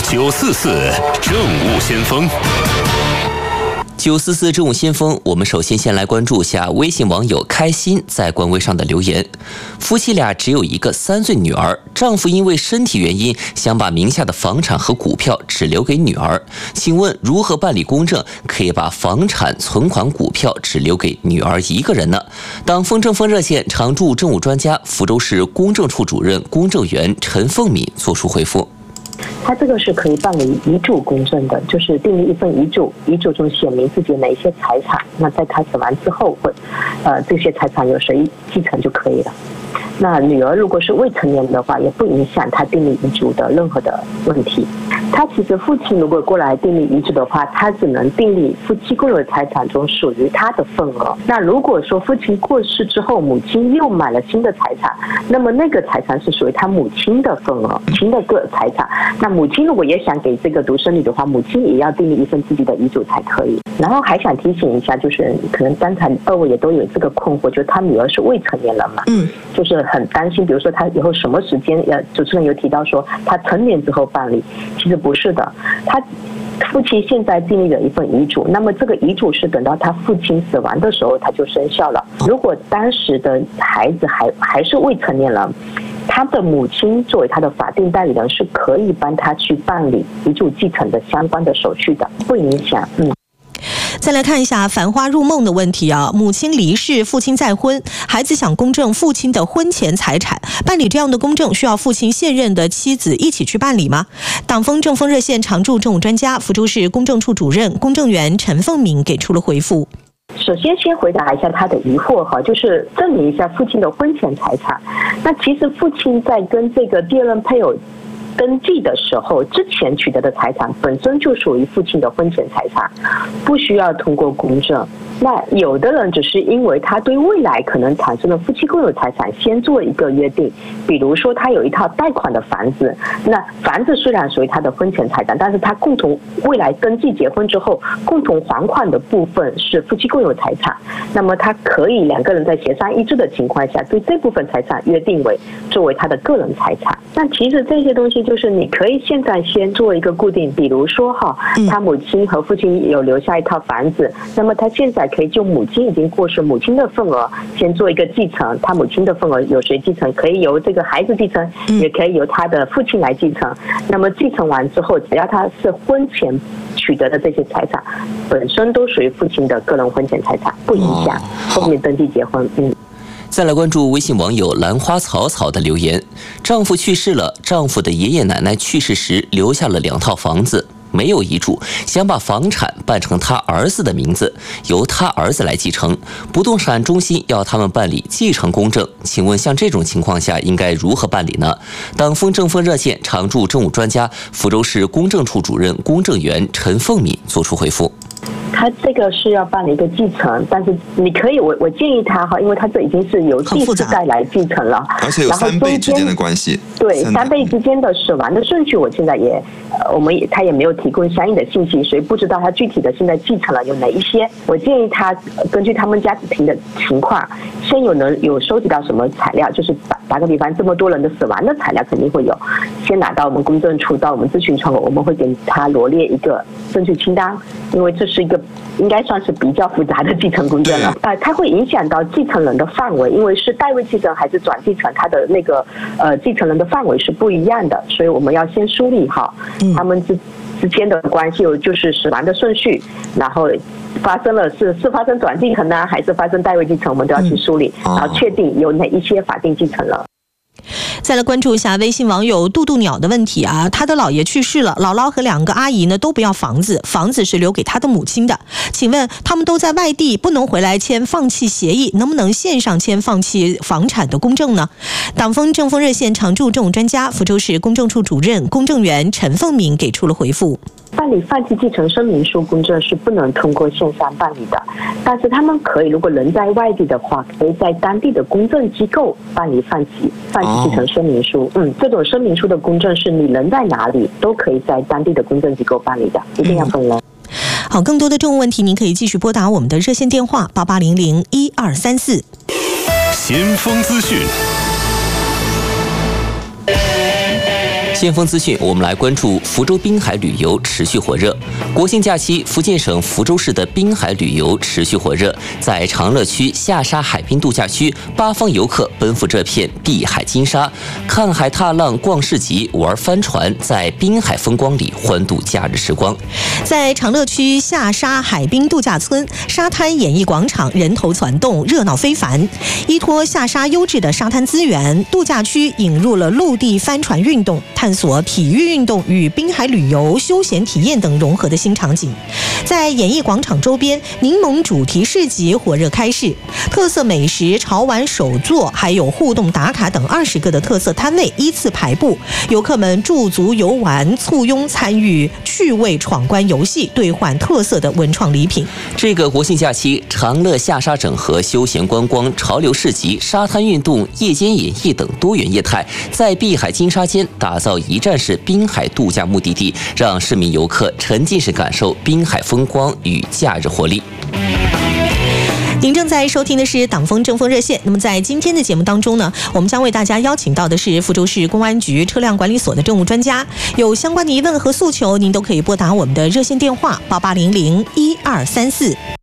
944政务先锋。 944政务先锋，我们首先来关注下微信网友开心在官微上的留言。夫妻俩只有一个3岁女儿，丈夫因为身体原因想把名下的房产和股票只留给女儿，请问如何办理公证可以把房产、存款、股票只留给女儿一个人呢？党风政风热线常驻政务专家、福州市公证处主任、公证员陈凤敏作出回复。 他这个是可以办理遗嘱公证的，就是订立一份遗嘱，遗嘱中写明自己哪一些财产，那在他死亡之后这些财产由谁继承就可以了。那女儿如果是未成年的话，也不影响他订立遗嘱的任何的问题。他其实父亲如果过来订立遗嘱的话，他只能订立夫妻共有财产中属于他的份额。那如果说父亲过世之后，母亲又买了新的财产，那么那个财产是属于他母亲的份额，新的个财产。那母亲如果也想给这个独生女的话，母亲也要订立一份自己的遗嘱才可以。然后还想提醒一下，就是可能刚才2位也都有这个困惑，就是他女儿是未成年人嘛，就是很担心，比如说他以后什么时间，主持人有提到说他成年之后办理，其实不是的，他父亲现在订立了一份遗嘱，那么这个遗嘱是等到他父亲死亡的时候他就生效了。如果当时的孩子还是未成年人，他的母亲作为他的法定代理人是可以帮他去办理遗嘱继承的相关的手续的，不影响。 再来看一下繁花入梦的问题啊，母亲离世，父亲再婚，孩子想公证父亲的婚前财产，办理这样的公证需要父亲现任的妻子一起去办理吗？党风政风热线常驻政务专家、福州市公证处主任、公证员陈凤敏给出了回复。 首先先回答一下他的疑惑哈，就是证明一下父亲的婚前财产。那其实父亲在跟这个第二任配偶登记的时候，之前取得的财产本身就属于父亲的婚前财产，不需要通过公证。那有的人只是因为他对未来可能产生的夫妻共有财产先做一个约定，比如说他有一套贷款的房子，那房子虽然属于他的婚前财产，但是他共同未来登记结婚之后共同还款的部分是夫妻共有财产，那么他可以2个人在协商一致的情况下，对这部分财产约定为作为他的个人财产。那其实这些东西就是你可以现在先做一个固定，比如说他母亲和父亲有留下一套房子，那么他现在可以就母亲已经过世母亲的份额先做一个继承，他母亲的份额由谁继承，可以由这个孩子继承，也可以由他的父亲来继承。那么继承完之后，只要他是婚前取得的这些财产本身都属于父亲的个人婚前财产，不影响后面登记结婚。 再来关注微信网友兰花草草的留言。丈夫去世了，丈夫的爷爷奶奶去世时留下了2套房子，没有遗嘱，想把房产办成他儿子的名字，由他儿子来继承。不动产中心要他们办理继承公证，请问像这种情况下应该如何办理呢？党风政风热线常驻政务专家、福州市公证处主任、公证员陈凤敏作出回复。 他这个是要办理一个继承，但是你可以，我建议他因为他这已经是由第4代来继承了， 而且有3辈之间的关系。 对，3辈之间的死亡的顺序，我现在他也没有提供相应的信息，所以不知道他具体的现在继承了有哪一些。我建议他根据他们家庭的情况，先有收集到什么材料，就是打个比方，这么多人的死亡的材料肯定会有，先拿到我们公证处，到我们咨询窗口，我们会给他罗列一个证据清单，因为这是一个应该算是比较复杂的继承公证了。它会影响到继承人的范围，因为是代位继承还是转继承，它的那个继承人的范围是不一样的，所以我们要先梳理好他们之间的关系，就是死亡的顺序，然后发生了是发生转继承呢，还是发生代位继承，我们都要去梳理，然后确定有哪一些法定继承人。 再来关注一下微信网友杜杜鸟的问题啊，他的姥爷去世了，姥姥和2个阿姨呢都不要房子，房子是留给他的母亲的，请问他们都在外地，不能回来签放弃协议，能不能线上签放弃房产的公证呢？党风政风热线常驻政务专家、福州市公证处主任、公证员陈凤敏给出了回复。 办理放弃继承声明书公证是不能通过线上办理的，但是他们可以，如果人在外地的话，可以在当地的公证机构办理放弃继承声明书。这种声明书的公证是你人在哪里都可以在当地的公证机构办理的，一定要本人。 好，更多的政务问题您可以继续拨打我们的热线电话88001234。 先锋资讯。 先锋资讯，我们来关注福州滨海旅游持续火热。国庆假期，福建省福州市的滨海旅游持续火热，在长乐区下沙海滨度假区，8方游客奔赴这片碧海金沙，看海踏浪、逛市集、玩帆船，在滨海风光里欢度假日时光。 在长乐区下沙海滨度假村，沙滩演艺广场人头攒动，热闹非凡。依托下沙优质的沙滩资源，度假区引入了陆地帆船运动，探索体育运动与滨海旅游、休闲体验等融合的新场景。在演艺广场周边，柠檬主题市集火热开市，特色美食、潮玩手作，还有互动打卡等20个的特色摊位依次排布，游客们驻足游玩，簇拥参与趣味闯关游戏，兑换特色的文创礼品。 这个国庆假期，长乐下沙整合休闲观光、潮流市集、沙滩运动、夜间演艺等多元业态，在碧海金沙间打造一站式滨海度假目的地，让市民游客沉浸式感受滨海风光与假日活力。 您正在收听的是党风政风热线。那么在今天的节目当中呢，我们将为大家邀请到的是福州市公安局车辆管理所的政务专家，有相关的疑问和诉求，您都可以拨打我们的热线电话88001234。